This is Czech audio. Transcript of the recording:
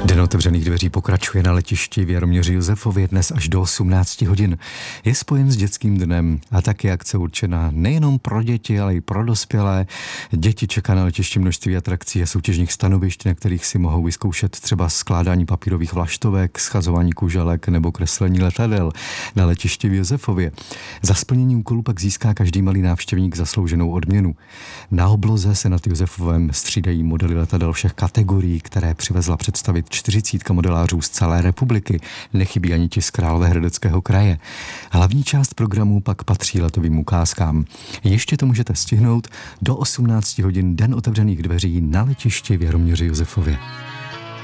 Den otevřených dveří pokračuje na letišti v Jaroměři Josefově dnes až do 18 hodin. Je spojen s dětským dnem a taky akce určená nejenom pro děti, ale i pro dospělé. Děti čeká na letišti množství atrakcí a soutěžních stanovišť, na kterých si mohou vyzkoušet třeba skládání papírových vlaštovek, schazování kuželek nebo kreslení letadel. Na letišti v Josefově za splnění úkolu pak získá každý malý návštěvník zaslouženou odměnu. Na obloze se nad Josefovem střídají modely letadel všech kategorií, které přivezla představit 40 modelářů z celé republiky. Nechybí ani ti z Královéhradeckého kraje. Hlavní část programu pak patří letovým ukázkám. Ještě to můžete stihnout do 18 hodin den otevřených dveří na letišti v Jaroměři Josefově.